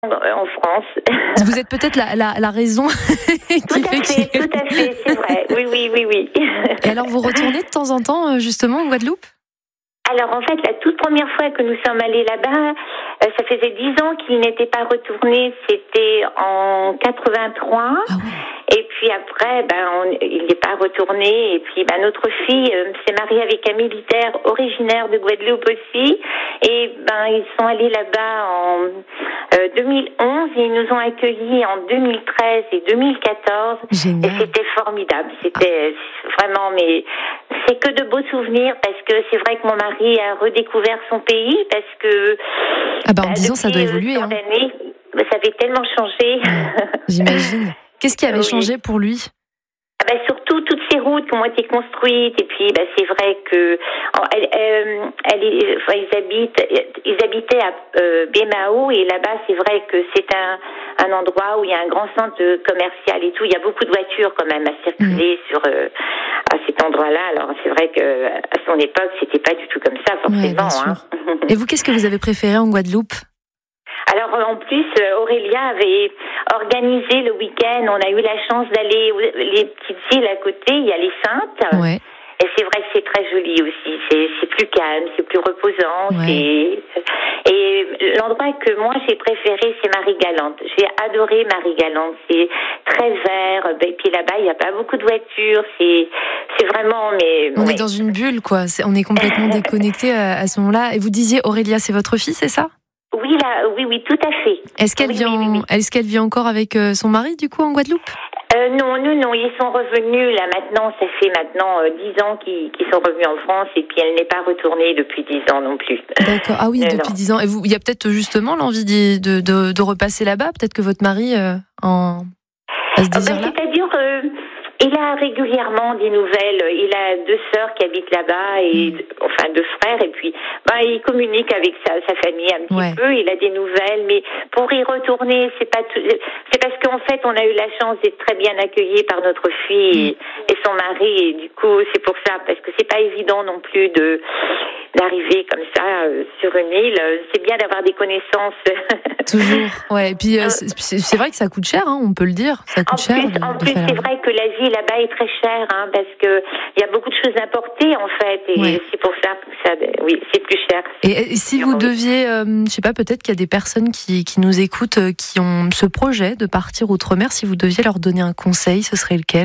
en France. Vous êtes peut-être la raison qui Tout à fait, c'est vrai. Oui. Et alors, vous retournez de temps en temps, justement, en Guadeloupe ? Alors, en fait, la toute première fois que nous sommes allés là-bas, ça faisait 10 ans qu'il n'était pas retourné. C'était en 83. Ah ouais. Et puis après, il n'est pas retourné. Et puis, notre fille s'est mariée avec un militaire originaire de Guadeloupe aussi. Et ils sont allés là-bas en 2011 et ils nous ont accueillis en 2013 et 2014. Génial. Et c'était formidable. C'était vraiment, mais c'est que de beaux souvenirs parce que c'est vrai que mon mari a redécouvert son pays parce que en 10 ans, ça doit évoluer. Ça avait tellement changé. J'imagine. Qu'est-ce qui avait changé pour lui ? Surtout toutes ces routes qui ont été construites et puis c'est vrai que ils habitaient à Bémao et là-bas c'est vrai que c'est un endroit où il y a un grand centre commercial et tout, il y a beaucoup de voitures quand même à circuler à cet endroit-là. Alors c'est vrai que à son époque c'était pas du tout comme ça forcément. Et vous, qu'est-ce que vous avez préféré en Guadeloupe ? Alors en plus, Aurélia avait organisé le week-end. On a eu la chance d'aller les petites îles à côté. Il y a les Saintes. Ouais. Et c'est vrai que c'est très joli aussi. C'est plus calme, c'est plus reposant. Ouais. Et l'endroit que moi j'ai préféré, c'est Marie-Galante. J'ai adoré Marie-Galante. C'est très vert. Et puis là-bas, il n'y a pas beaucoup de voitures. C'est vraiment. On est dans une bulle, quoi. On est complètement déconnecté à ce moment-là. Et vous disiez, Aurélia, c'est votre fille, c'est ça ? Oui, tout à fait. Est-ce qu'elle vit encore avec son mari, du coup, en Guadeloupe ? Non, ils sont revenus, là, maintenant, ça fait 10 ans qu'ils sont revenus en France, et puis elle n'est pas retournée depuis 10 ans non plus. D'accord, ah oui, depuis 10 ans. Et il y a peut-être justement l'envie de repasser là-bas, peut-être que votre mari a ce désir-là ? C'est-à-dire, il a régulièrement des nouvelles. Il a 2 sœurs qui habitent là-bas, et 2 frères, et puis il communique avec sa famille un petit peu. Il a des nouvelles, mais pour y retourner, c'est parce qu'en fait, on a eu la chance d'être très bien accueillis par notre fille et son mari, et du coup, c'est pour ça, parce que c'est pas évident non plus d'arriver comme ça sur une île. C'est bien d'avoir des connaissances. Toujours. Ouais. Et puis c'est vrai que ça coûte cher, on peut le dire. Ça coûte cher. En plus, c'est vrai que la vie là-bas est très chère, parce que il y a beaucoup de choses importées en fait, et c'est pour ça c'est plus cher. Et si vous deviez, je sais pas, peut-être qu'il y a des personnes qui nous écoutent, qui ont ce projet de partir outre-mer. Si vous deviez leur donner un conseil, ce serait lequel ?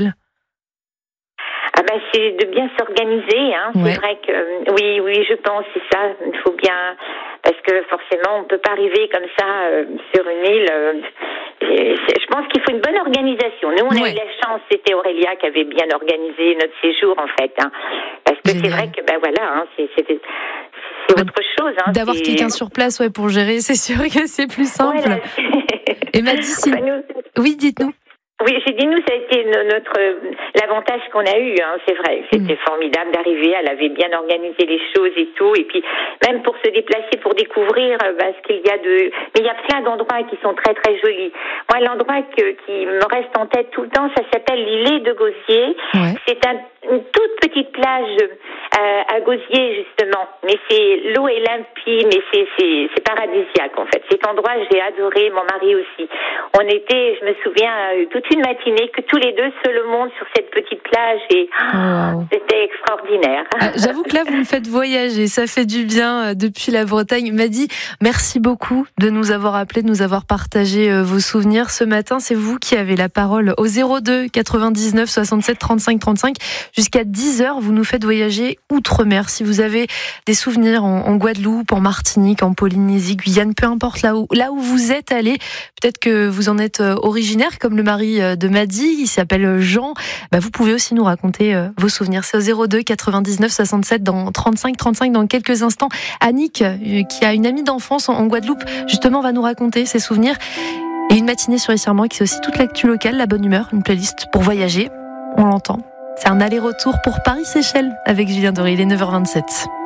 C'est de bien s'organiser, C'est vrai que oui, je pense c'est ça. Il faut bien, parce que forcément on peut pas arriver comme ça sur une île. Je pense qu'il faut une bonne organisation. Nous on a eu la chance, c'était Aurélia qui avait bien organisé notre séjour en fait, parce que c'est vrai que c'est autre chose. D'avoir quelqu'un sur place, pour gérer, c'est sûr que c'est plus simple. Voilà. Et Maddy, oui, dites-nous. Oui, j'ai dit, nous, ça a été l'avantage qu'on a eu, c'est vrai. C'était formidable d'arriver, elle avait bien organisé les choses et tout, et puis même pour se déplacer, pour découvrir ce qu'il y a mais il y a plein d'endroits qui sont très très jolis. Moi, l'endroit qui me reste en tête tout le temps, ça s'appelle l'îlet de Gosier. C'est une toute petite plage à Gosier, justement, mais l'eau est limpide, mais c'est paradisiaque en fait. Cet endroit, j'ai adoré, mon mari aussi. On était, je me souviens, toute une matinée que tous les deux seuls au monde sur cette petite plage, et c'était extraordinaire. J'avoue que là vous me faites voyager, ça fait du bien depuis la Bretagne. Maddy, merci beaucoup de nous avoir appelés, de nous avoir partagé vos souvenirs ce matin. C'est vous qui avez la parole au 02 99 67 35 35. Jusqu'à 10h, vous nous faites voyager outre-mer. Si vous avez des souvenirs en Guadeloupe, en Martinique, en Polynésie, Guyane, peu importe là où vous êtes allé, peut-être que vous en êtes originaire, comme le mari de Maddy, il s'appelle Jean. Vous pouvez aussi nous raconter vos souvenirs. C'est au 02 99 67 dans 35 35 dans quelques instants. Annick, qui a une amie d'enfance en Guadeloupe, justement, va nous raconter ses souvenirs. Et une matinée sur Ici Moi, qui c'est aussi toute l'actu locale, la bonne humeur, une playlist pour voyager. On l'entend. C'est un aller-retour pour Paris-Seychelles avec Julien Doré. Il est 9h27.